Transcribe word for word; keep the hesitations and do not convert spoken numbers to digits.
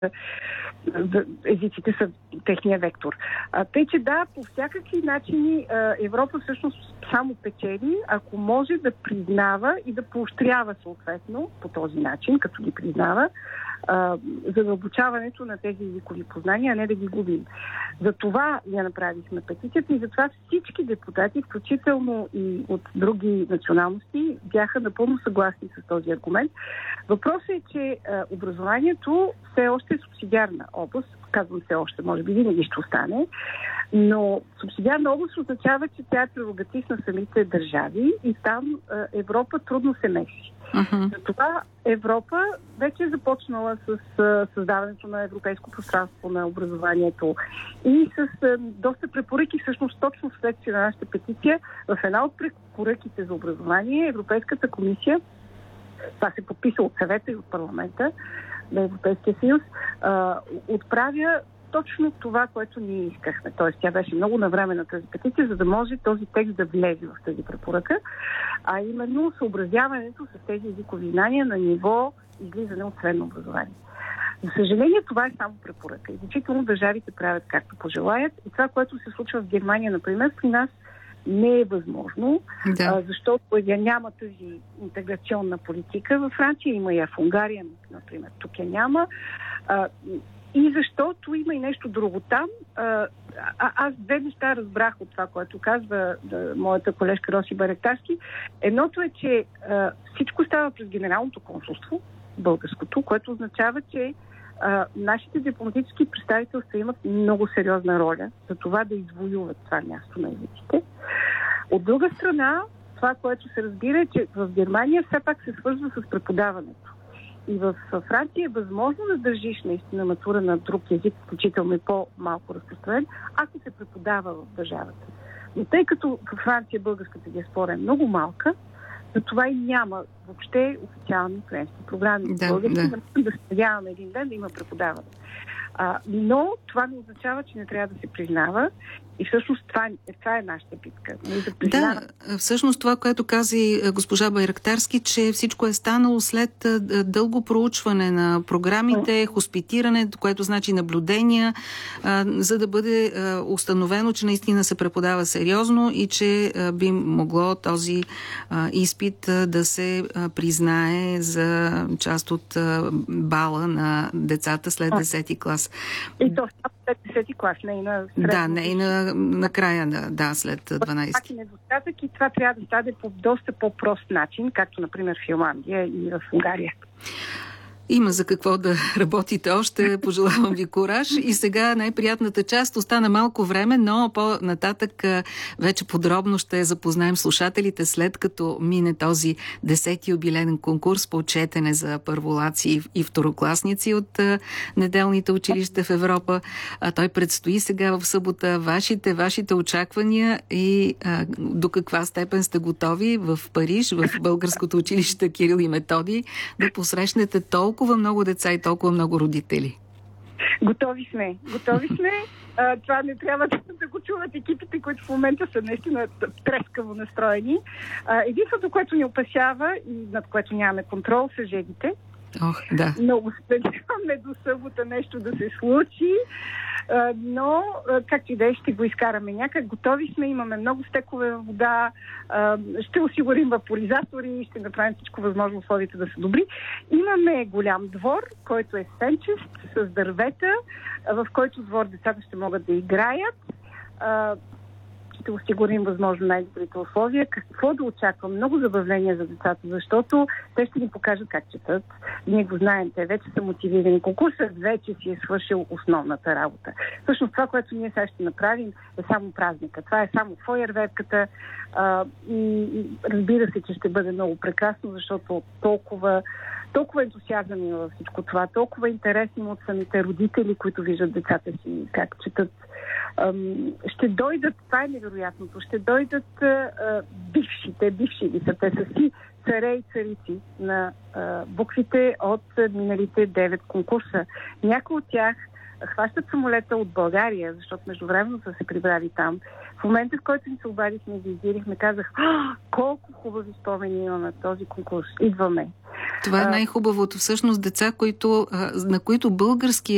езиците са техния вектор. А, тъй, че да, по всякакви начини Европа всъщност само печели, ако може да признава и да поощрява съответно по този начин, като ги признава, задълбочаването на тези езикови познания, а не да ги губим. За това я направихме петицията и затова всички депутати, включително и от други националности, бяха напълно съгласни с този аргумент. Въпросът е, че а, образованието все още е субсидиарна област. Казвам все още, може би винаги ще остане, но субсидиарна област означава, че тя е прерогатив на самите държави и там а, Европа трудно се меси. Uh-huh. Затова Европа вече е започнала с а, създаването на европейско пространство на образованието и с а, доста препоръки, всъщност точно вследствие на нашата петиция. В една от препоръките за образование Европейската комисия, това се подписа от съвета и от парламента на Европейския съюз, а, отправя точно това, което ние искахме. Тоест, тя беше много навременна тази петиция, за да може този текст да влезе в тази препоръка, а именно съобразяването с тези езикови знания на ниво излизане от средно образование. За съжаление, това е само препоръка. И значително държавите правят както пожелаят. И това, което се случва в Германия, например, при нас не е възможно, да. а, защото я няма тази интеграционна политика. Във Франция има я, в Унгария, например, тук я няма. А, И защото има и нещо друго там. А, аз две неща разбрах от това, което казва да, моята колежка Роси Байрактарски. Едното е, че а, всичко става през Генералното консулство, българското, което означава, че а, нашите дипломатически представителства имат много сериозна роля за това да извоюват това място на езиците. От друга страна, това, което се разбира е, че в Германия все пак се свързва с преподаването. И в Франция е възможно да държиш наистина матура на друг език, включително и по-малко разпространен, ако се преподава в държавата. Но тъй като в Франция българската диаспора е много малка, затова и няма въобще официални френски програми. Да, Български да. да можем да се надяваме един ден да има преподаване. А, но това не означава, че не трябва да се признава. И всъщност това, това е нашата битка. Да, да, всъщност това, което каза и госпожа Байрактарски, че всичко е станало след дълго проучване на програмите, хоспитиране, което значи наблюдения, за да бъде установено, че наистина се преподава сериозно и че би могло този изпит да се признае за част от бала на децата след десети клас. И то след десети клас, не и на средно. Да, не и на, на края, на, да, след дванайсети. Това е недостатък и това трябва да стане по доста по-прост начин, както, например, в Финландия и в Унгария. Има за какво да работите още. Пожелавам ви кураж. И сега най-приятната част. Остана малко време, но по-нататък вече подробно ще запознаем слушателите, след като мине този десети юбилейен конкурс по четене за първолаци и второкласници от неделните училища в Европа. А той предстои сега в събота. Вашите, вашите очаквания и а, до каква степен сте готови в Париж, в българското училище Кирил и Методий, да посрещнете толкова толкова много деца и толкова много родители? Готови сме. Готови сме. А, това не трябва да, да го чуват екипите, които в момента са наистина трескаво настроени. А, единството, което ни опасява и над което нямаме контрол, са жегите. Ох, да. Много се надяваме до събота нещо да се случи, но както и да е, ще го изкараме някак. Готови сме, имаме много стекове във вода, ще осигурим вапоризатори, ще направим всичко възможно условията да са добри. Имаме голям двор, който е сенчест, с дървета, в който двор децата ще могат да играят. Ще осигурим възможно най-добрите условия. Какво да очаквам? Много забавления за децата, защото те ще ни покажат как четат. Ние го знаем, те вече са мотивирани. Конкурсът вече си е свършил основната работа. Всъщност това, което ние сега ще направим, е само празника. Това е само фойерверката. А, и, разбира се, че ще бъде много прекрасно, защото толкова толкова ентусиазъм има във всичко това, толкова интерес има от самите родители, които виждат децата си как четат. Ще дойдат, това е невероятното, ще дойдат а, бившите, бивши ли са, те са си царе и царици на а, буквите от миналите девет конкурса. Някои от тях хващат самолета от България, защото междувременно са се прибрали там. В момента, в който ни се обадихме и визирихме, казах, колко хубави спомени имаме на този конкурс. Идваме. Това е най-хубавото. Всъщност деца, които, на които български